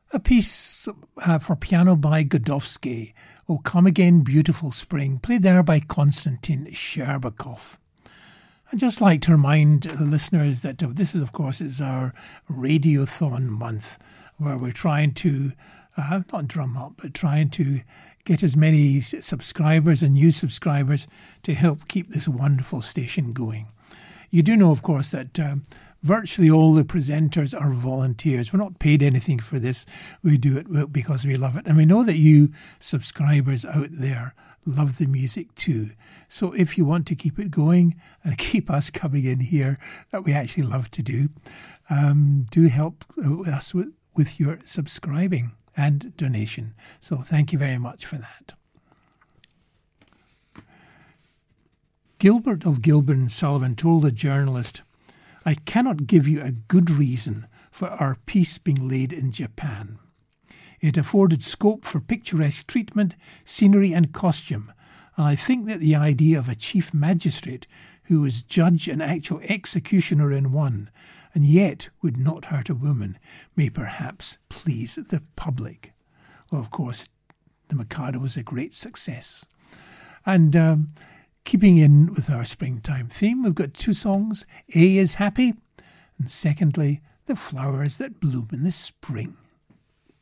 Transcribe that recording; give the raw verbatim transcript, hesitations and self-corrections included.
A piece uh, for piano by Godowsky, O Come Again Beautiful Spring, played there by Konstantin Sherbakov. I'd just like to remind the listeners that this is, of course, is our Radiothon month, where we're trying to, uh, not drum up, but trying to get as many subscribers and new subscribers to help keep this wonderful station going. You do know, of course, that um, virtually all the presenters are volunteers. We're not paid anything for this. We do it because we love it. And we know that you subscribers out there love the music too. So if you want to keep it going and keep us coming in here, that we actually love to do, um, do help us with, with your subscribing and donation. So thank you very much for that. Gilbert of Gilbert and Sullivan told the journalist, "I cannot give you a good reason for our piece being laid in Japan. It afforded scope for picturesque treatment, scenery and costume, and I think that the idea of a chief magistrate who was judge and actual executioner in one, and yet would not hurt a woman, may perhaps please the public." Well, of course, The Mikado was a great success. And um, keeping in with our springtime theme, we've got two songs. A is Happy, and secondly, The Flowers That Bloom in the Spring.